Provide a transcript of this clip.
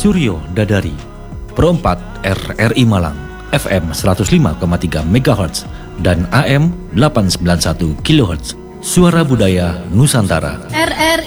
Suryo Dadari, Pro 4 RRI Malang, FM 105,3 MHz dan AM 891 kHz. Suara Budaya Nusantara.